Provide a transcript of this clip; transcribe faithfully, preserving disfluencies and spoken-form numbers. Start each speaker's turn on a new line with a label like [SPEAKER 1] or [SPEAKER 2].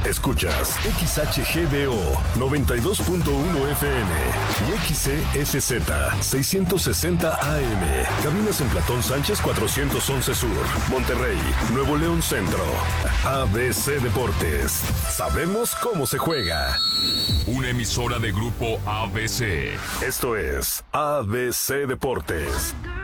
[SPEAKER 1] Escuchas X H G D O noventa y dos punto uno F M y X C S Z seiscientos sesenta A M. Cabinas en Platón Sánchez cuatrocientos once Sur, Monterrey, Nuevo León Centro. A B C Deportes. Sabemos cómo se juega.
[SPEAKER 2] Una emisora de Grupo A B C.
[SPEAKER 1] Esto es A B C Deportes.